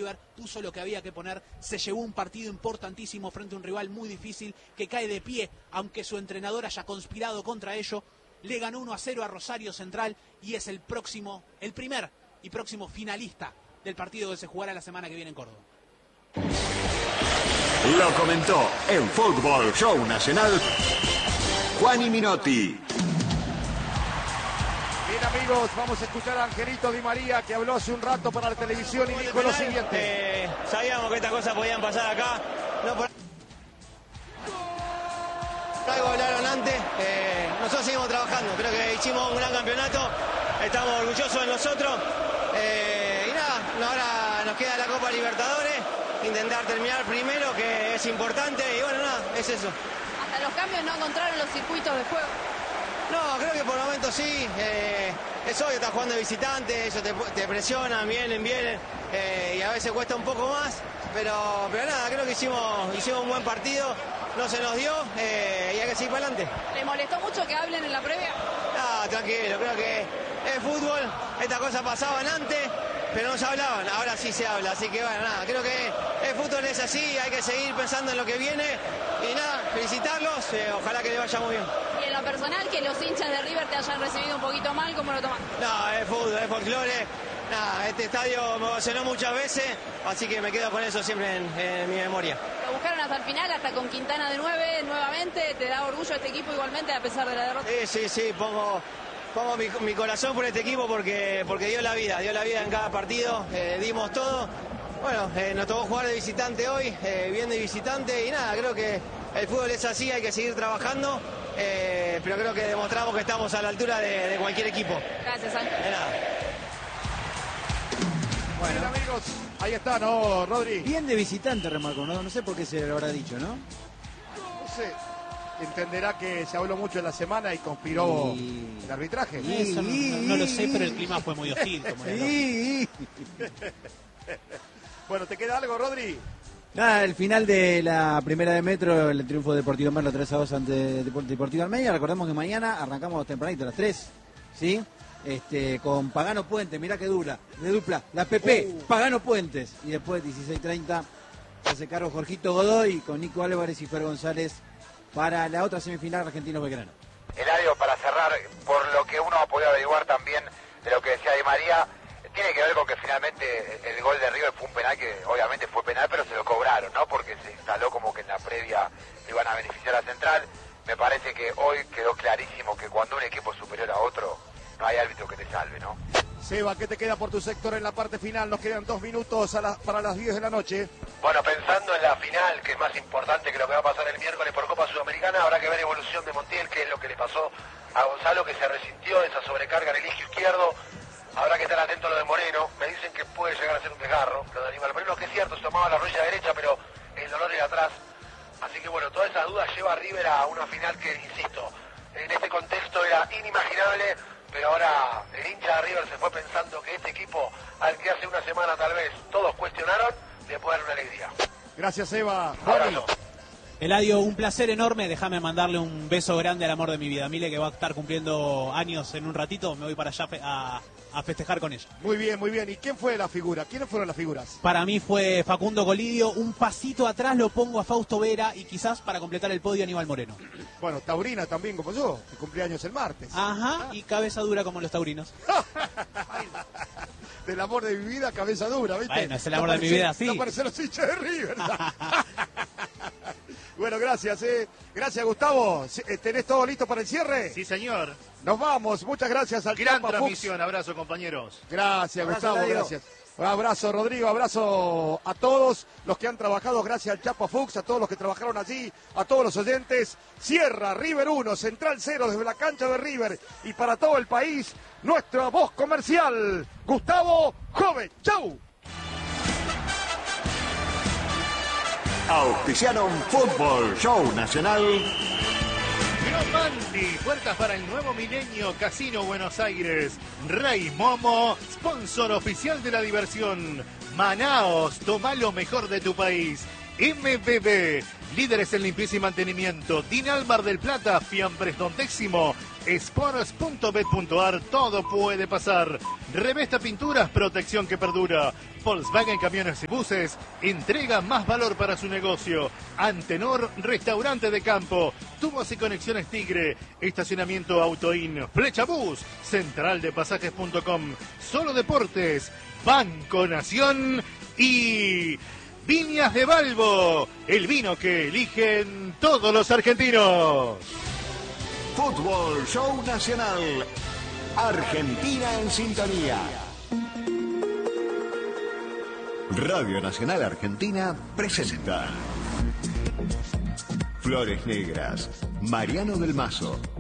River, puso lo que había que poner, se llevó un partido importantísimo frente a un rival muy difícil que cae de pie, aunque su entrenador haya conspirado contra ello. Le ganó 1-0 a Rosario Central y es el primer y próximo finalista del partido que se jugará la semana que viene en Córdoba. Lo comentó en Fútbol Show Nacional Juani Minotti. Bien, amigos, vamos a escuchar a Angelito Di María, que habló hace un rato para la televisión y dijo lo siguiente. Sabíamos que estas cosas podían pasar acá. Algo hablaron antes, nosotros seguimos trabajando, creo que hicimos un gran campeonato, estamos orgullosos de nosotros y nada, ahora nos queda la Copa Libertadores, intentar terminar primero, que es importante, y bueno, nada, es eso. ¿Hasta los cambios no encontraron los circuitos de juego? No, creo que por el momento sí, es obvio, estás jugando de visitante, ellos te presionan, vienen, y a veces cuesta un poco más, pero nada, creo que hicimos un buen partido. No se nos dio y hay que seguir para adelante. ¿Le molestó mucho que hablen en la previa? No, tranquilo, creo que es fútbol, estas cosas pasaban antes, pero no se hablaban, ahora sí se habla, así que bueno, nada, creo que el fútbol es así, hay que seguir pensando en lo que viene y nada, felicitarlos, ojalá que les vaya muy bien. Y en lo personal, que los hinchas de River te hayan recibido un poquito mal, ¿cómo lo tomas? No, es fútbol, es folclore. Nada, este estadio me emocionó muchas veces, así que me quedo con eso siempre en mi memoria. Lo buscaron hasta el final, hasta con Quintana de 9, nuevamente. ¿Te da orgullo este equipo igualmente a pesar de la derrota? Sí, pongo mi corazón por este equipo porque dio la vida en cada partido, dimos todo. Bueno, nos tocó jugar de visitante hoy, bien de visitante y nada, creo que el fútbol es así, hay que seguir trabajando, pero creo que demostramos que estamos a la altura de cualquier equipo. Gracias, Ángel. De nada. Bueno, bien, amigos, ahí está, ¿no, Rodri? Bien de visitante, remarco, no sé por qué se lo habrá dicho, ¿no? No sé, entenderá que se habló mucho en la semana y conspiró el arbitraje. Eso no lo sé, pero el clima fue muy hostil. Como Bueno, ¿te queda algo, Rodri? Nada, el final de la primera de Metro, el triunfo de Deportivo Merlo 3-2 ante Deportivo Almeida. Recordemos que mañana arrancamos tempranito a las 3, ¿sí? Con Pagano Puente, mirá que dura, de dupla, la PP, Pagano Puentes. Y después 16:30 se hace cargo Jorgito Godoy con Nico Álvarez y Fer González para la otra semifinal Argentinos Belgrano. Eladio, para cerrar, por lo que uno ha podido averiguar también de lo que decía Di María, tiene que ver con que finalmente el gol de River fue un penal que obviamente fue penal, pero se lo cobraron, ¿no? Porque se instaló como que en la previa iban a beneficiar a Central. Me parece que hoy quedó clarísimo que cuando un equipo es superior a otro, no hay árbitro que te salve, ¿no? Seba, ¿qué te queda por tu sector en la parte final? Nos quedan 2 minutos para las 10 de la noche. Bueno, pensando en la final, que es más importante que lo que va a pasar el miércoles por Copa Sudamericana, habrá que ver evolución de Montiel, que es lo que le pasó a Gonzalo, que se resintió de esa sobrecarga en el eje izquierdo. Habrá que estar atento a lo de Moreno. Me dicen que puede llegar a ser un desgarro lo de Aníbal Moreno, que es cierto, se tomaba la rodilla derecha, pero el dolor era atrás. Así que bueno, todas esas dudas lleva a River a una final que, insisto, en este contexto era inimaginable. Pero ahora el hincha de River se fue pensando que este equipo, al que hace una semana tal vez todos cuestionaron, le puede dar una alegría. Gracias, Eva. Abrazo. Eladio, un placer enorme, déjame mandarle un beso grande al amor de mi vida, Mile, que va a estar cumpliendo años en un ratito, me voy para allá a festejar con ella. Muy bien, muy bien. ¿Y quién fue la figura? ¿Quiénes fueron las figuras? Para mí fue Facundo Colidio, un pasito atrás lo pongo a Fausto Vera y quizás para completar el podio Aníbal Moreno. Bueno, Taurina también como yo, que cumpleaños el martes. Ajá, y cabeza dura como los taurinos. Del amor de mi vida, cabeza dura, ¿viste? Bueno, es el amor de mi vida, sí. No parecen los hinchas de River. Bueno, gracias, Gracias, Gustavo. ¿Tenés todo listo para el cierre? Sí, señor. Nos vamos. Muchas gracias al Gran Chapa transmisión. Fuchs. Abrazo, compañeros. Gracias, Abrazo, Gustavo. Eladio. Gracias. Un abrazo, Rodrigo. Abrazo a todos los que han trabajado. Gracias al Chapa Fuchs, a todos los que trabajaron allí, a todos los oyentes. Cierra River 1, Central 0 desde la cancha de River. Y para todo el país, nuestra voz comercial, Gustavo Jove. ¡Chau! Auspiciaron Fútbol Show Nacional. Gromandi, puertas para el nuevo milenio, Casino Buenos Aires. Rey Momo, sponsor oficial de la diversión. Manaos, toma lo mejor de tu país. MBB, líderes en limpieza y mantenimiento. Dinal Mar del Plata, Fiambres Don Décimo. Sports.bet.ar, todo puede pasar. Revesta Pinturas, protección que perdura. Volkswagen Camiones y Buses, entrega más valor para su negocio. Antenor, restaurante de campo. Tubos y conexiones Tigre. Estacionamiento Autoin. Flecha Bus. Centraldepasajes.com. Solo Deportes. Banco Nación y Viñas de Balbo, el vino que eligen todos los argentinos. Fútbol Show Nacional. Argentina en sintonía. Radio Nacional Argentina presenta Flores Negras, Mariano del Mazo.